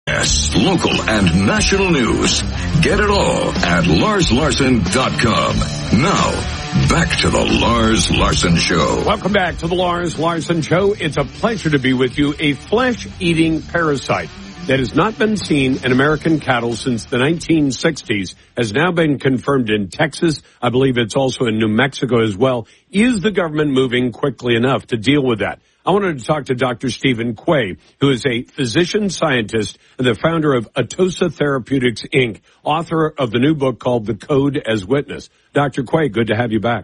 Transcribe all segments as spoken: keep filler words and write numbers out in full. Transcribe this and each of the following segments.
Yes, local and national news. Get it all at Lars Larson dot com. Now, back to the Lars Larson Show. Welcome back to the Lars Larson Show. It's a pleasure to be with you. A flesh-eating parasite that has not been seen in American cattle since the nineteen sixties has now been confirmed in Texas. I believe it's also in New Mexico as well. Is the government moving quickly enough to deal with that? I wanted to talk to Doctor Stephen Quay, who is a physician scientist and the founder of Atossa Therapeutics, Incorporated, author of the new book called The Code as Witness. Doctor Quay, good to have you back.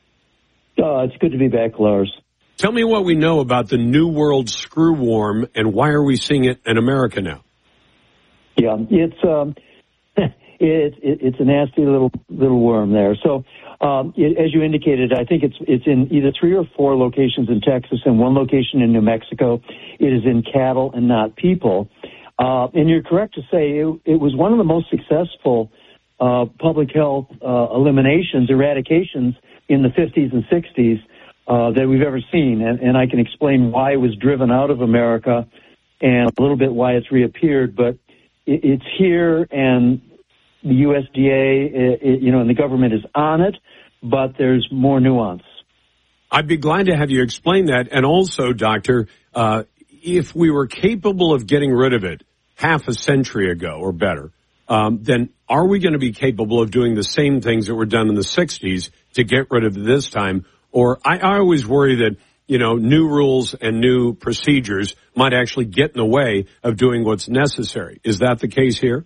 Uh, it's good to be back, Lars. Tell me what we know about the New World screwworm and why are we seeing it in America now? Yeah, it's um, it, it, it's a nasty little little worm there. So, um, it, as you indicated, I think it's it's in either three or four locations in Texas and one location in New Mexico. It is in cattle and not people. Uh, and you're correct to say it, it was one of the most successful uh, public health uh, eliminations, eradications in the fifties and sixties. Uh, that we've ever seen, and, and I can explain why it was driven out of America and a little bit why it's reappeared, but it, it's here, and the U S D A, it, it, you know, and the government is on it, but there's more nuance. I'd be glad to have you explain that, and also, Doctor, uh, if we were capable of getting rid of it half a century ago or better, um, then are we going to be capable of doing the same things that were done in the sixties to get rid of it this time? Or I, I always worry that, you know, new rules and new procedures might actually get in the way of doing what's necessary. Is that the case here?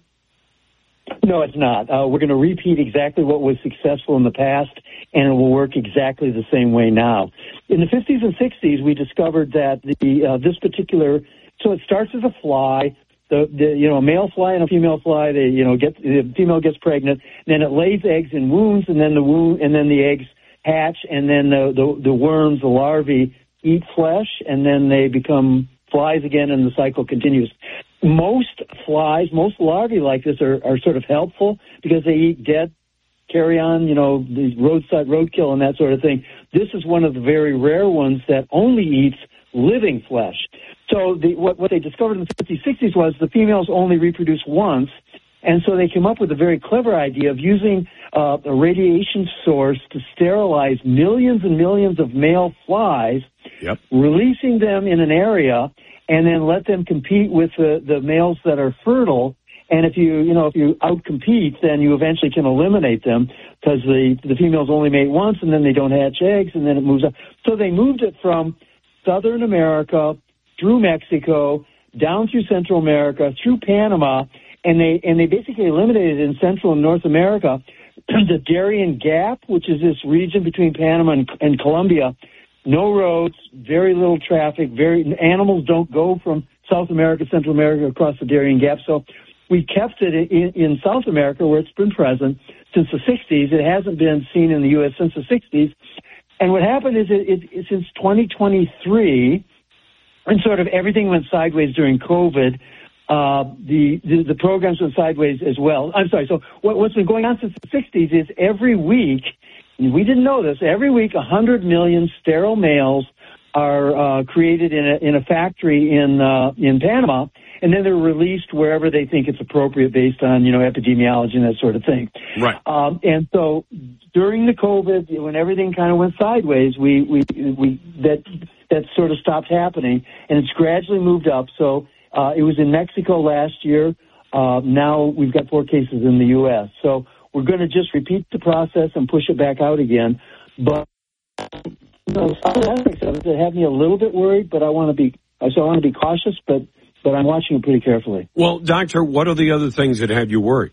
No, it's not. Uh, we're going to repeat exactly what was successful in the past, and it will work exactly the same way now. In the fifties and sixties, we discovered that the uh, this particular, so it starts as a fly. The, the you know a male fly and a female fly. They you know get the female gets pregnant, then it lays eggs in wounds, and then the wound and then the eggs hatch, and then the, the the worms, the larvae, eat flesh, and then they become flies again, and the cycle continues. Most flies, most larvae like this are, are sort of helpful because they eat dead carrion, you know, the roadside roadkill and that sort of thing. This is one of the very rare ones that only eats living flesh. So the, what, what they discovered in the fifties, sixties was the females only reproduce once, and so they came up with a very clever idea of using uh, a radiation source to sterilize millions and millions of male flies, yep. releasing them in an area, and then let them compete with the, the males that are fertile. And if you, you know, if you outcompete, then you eventually can eliminate them because the, the females only mate once, and then they don't hatch eggs, and then it moves up. So they moved it from Southern America through Mexico, down through Central America, through Panama, and they and they basically eliminated in Central and North America the Darien Gap, which is this region between Panama and, and Colombia. No roads, very little traffic. Very animals don't go from South America, Central America across the Darien Gap. So we kept it in, in South America, where it's been present since the sixties. It hasn't been seen in the U S since the sixties. And what happened is it, it, it since twenty twenty-three, and sort of everything went sideways during COVID. Uh, the, the the programs went sideways as well. I'm sorry. So what, what's been going on since the sixties is every week, we didn't know this, every week one hundred million sterile males are uh, created in a in a factory in uh, in Panama, and then they're released wherever they think it's appropriate based on, you know, epidemiology and that sort of thing. Right. Um, and so during the COVID, when everything kind of went sideways, we we we that that sort of stopped happening, and it's gradually moved up. So uh, it was in Mexico last year. Uh, now we've got four cases in the U S. So we're going to just repeat the process and push it back out again. But you know, some aspects of it that have me a little bit worried, but I want to be so I want to be cautious, but but I'm watching it pretty carefully. Well, Doctor, what are the other things that have you worried?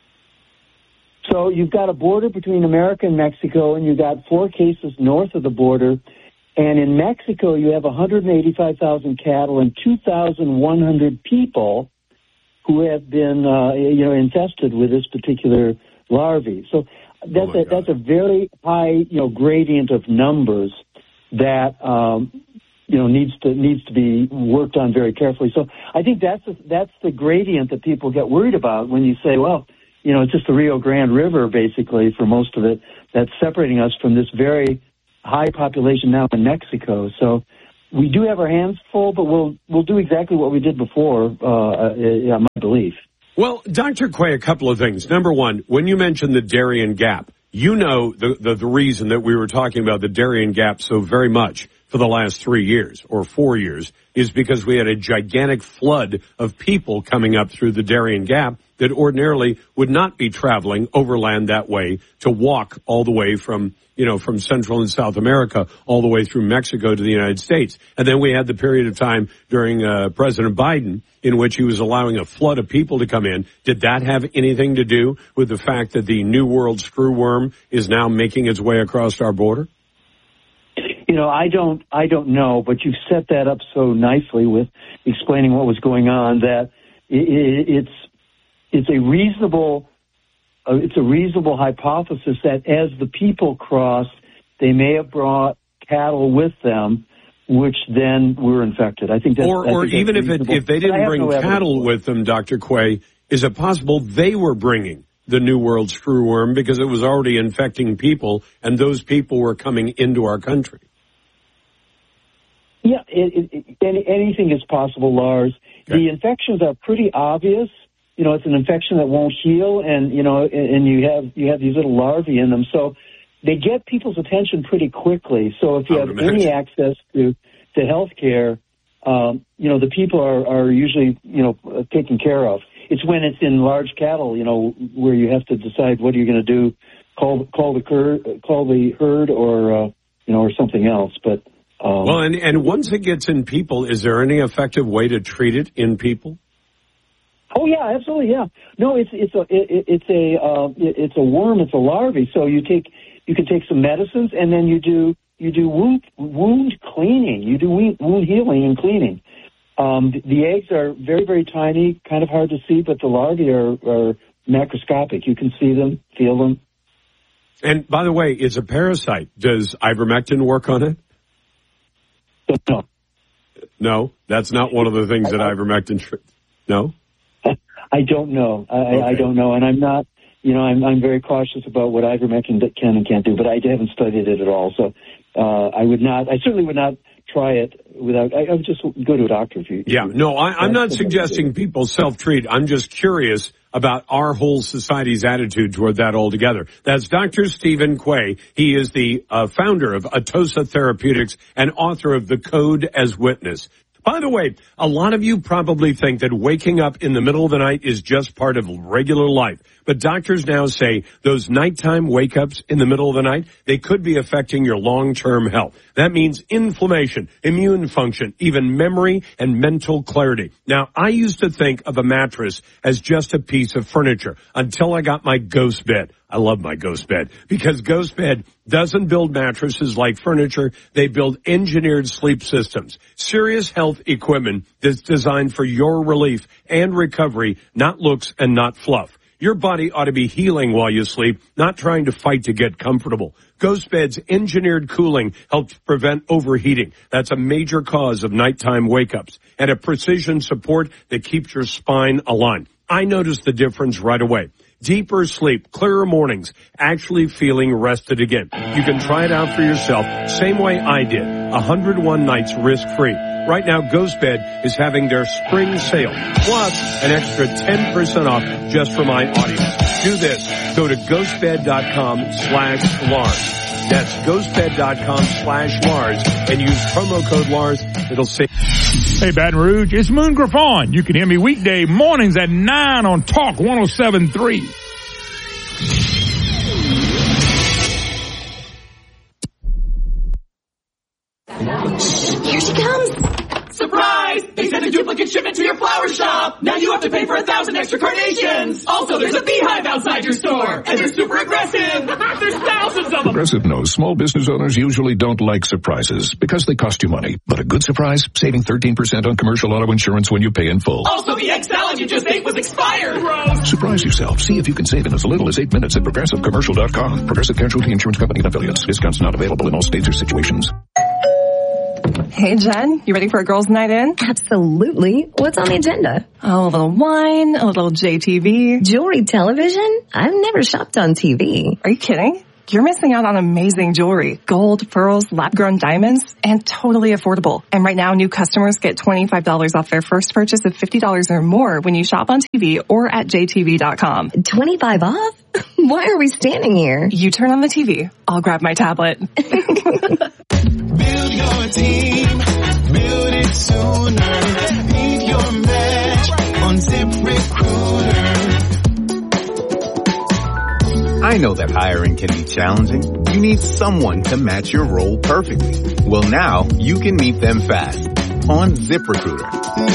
So you've got a border between America and Mexico, and you've got four cases north of the border. And in Mexico, you have one hundred eighty-five thousand cattle and two thousand one hundred people who have been, uh, you know, infested with this particular larvae. So that's oh a, that's a very high, you know, gradient of numbers that, um, you know, needs to needs to be worked on very carefully. So I think that's a, that's the gradient that people get worried about when you say, well, you know, it's just the Rio Grande River, basically, for most of it, that's separating us from this very high population now in Mexico. So we do have our hands full, but we'll we'll do exactly what we did before. Uh, yeah, my belief. Well, Doctor Quay, a couple of things. Number one, when you mentioned the Darien Gap, you know the, the the reason that we were talking about the Darien Gap so very much for the last three years or four years is because we had a gigantic flood of people coming up through the Darien Gap that ordinarily would not be traveling overland that way to walk all the way from, you know, from Central and South America all the way through Mexico to the United States. And then we had the period of time during uh, President Biden in which he was allowing a flood of people to come in. Did that have anything to do with the fact that the New World screwworm is now making its way across our border? You know, I don't, I don't know, but you've set that up so nicely with explaining what was going on that it, it's, it's a reasonable, uh, it's a reasonable hypothesis that as the people crossed, they may have brought cattle with them, which then were infected. I think that's, or, I or think even that's if it, if they didn't bring no cattle with them, Doctor Quay, is it possible they were bringing the New World screwworm because it was already infecting people and those people were coming into our country? Yeah, it, it, any, anything is possible, Lars. Okay. The infections are pretty obvious. You know, it's an infection that won't heal, and you know, and, and you have you have these little larvae in them, so they get people's attention pretty quickly. So if you have any access to to health care, um, you know, the people are, are usually you know taken care of. It's when it's in large cattle, you know, where you have to decide what are you going to do, call call the herd, call the herd, or uh, you know, or something else, but. Um, well, and, and once it gets in people, is there any effective way to treat it in people? Oh yeah, absolutely, yeah. No, it's it's a it, it's a uh, it's a worm, it's a larvae. So you take you can take some medicines, and then you do you do wound wound cleaning. You do wound healing and cleaning. Um, the, the eggs are very very tiny, kind of hard to see, but the larvae are, are macroscopic. You can see them, feel them. And by the way, it's a parasite. Does ivermectin work on it? No. No, that's not one of the things that ivermectin. Tr- no. I don't know. I, okay. I don't know, and I'm not. You know, I'm I'm very cautious about what ivermectin can and can't do, but I haven't studied it at all. So uh, I would not. I certainly would not try it without. I, I would just go to a doctor if you. Yeah. If you, no, I, I'm not suggesting people self-treat. I'm just curious about our whole society's attitude toward that altogether. That's Doctor Stephen Quay. He is the uh, founder of Atossa Therapeutics and author of The Code as Witness. By the way, a lot of you probably think that waking up in the middle of the night is just part of regular life. But doctors now say those nighttime wake-ups in the middle of the night, they could be affecting your long-term health. That means inflammation, immune function, even memory and mental clarity. Now, I used to think of a mattress as just a piece of furniture until I got my Ghost Bed. I love my Ghost Bed because Ghost Bed doesn't build mattresses like furniture. They build engineered sleep systems, serious health equipment that's designed for your relief and recovery, not looks and not fluff. Your body ought to be healing while you sleep, not trying to fight to get comfortable. Ghost Bed's engineered cooling helps prevent overheating. That's a major cause of nighttime wake-ups, and a precision support that keeps your spine aligned. I noticed the difference right away. Deeper sleep, clearer mornings, actually feeling rested again. You can try it out for yourself, same way I did. one hundred one nights risk-free. Right now, Ghost Bed is having their spring sale, plus an extra ten percent off just for my audience. Do this. Go to ghostbed.com slash Lars. That's ghostbed.com slash Lars and use promo code Lars. It'll save. Hey, Baton Rouge, it's Moon Griffon. You can hear me weekday mornings at nine on Talk one oh seven point three. Here she comes. Surprise! They sent a duplicate shipment to your flower shop. Now you have to pay for a thousand extra carnations. Also, there's a beehive outside your store, and they're super aggressive. There's thousands of them. Progressive knows small business owners usually don't like surprises because they cost you money. But a good surprise, saving thirteen percent on commercial auto insurance when you pay in full. Also, the egg salad you just ate was expired. Gross. Surprise yourself. See if you can save in as little as eight minutes at progressive commercial dot com. Progressive Casualty Insurance Company and affiliates. Discounts not available in all states or situations. Hey, Jen, you ready for a girls' night in? Absolutely. What's on the agenda? Oh, a little wine, a little J T V. Jewelry television? I've never shopped on T V. Are you kidding? you're missing out on amazing jewelry, gold, pearls, lab-grown diamonds, and totally affordable. And right now, new customers get twenty-five dollars off their first purchase of fifty dollars or more when you shop on T V or at J T V dot com. twenty-five off? Why are we standing here? You turn on the T V. I'll grab my tablet. Build your team. Build it sooner. Leave your match on ZipRecruiter. I know that hiring can be challenging. You need someone to match your role perfectly. Well, now you can meet them fast on ZipRecruiter.